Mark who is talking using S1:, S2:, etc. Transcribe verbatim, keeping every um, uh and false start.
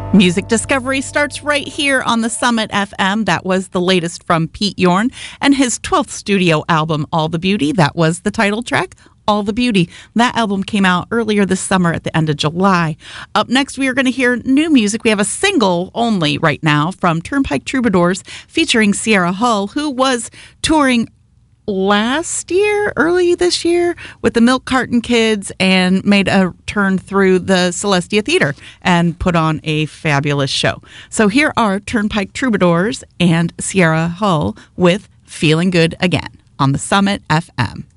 S1: Music discovery starts right here on the Summit F M. That was the latest from Pete Yorn and his twelfth studio album, All the Beauty. That was the title track, All the Beauty. That album came out earlier this summer at the end of July. Up next, we are going to hear new music. We have a single only right now from Turnpike Troubadours featuring Sierra Hull, who was touring last year, early this year, with the Milk Carton Kids and made a turn through the Celestia Theater and put on a fabulous show. So here are Turnpike Troubadours and Sierra Hull with Feeling Good Again on the Summit F M.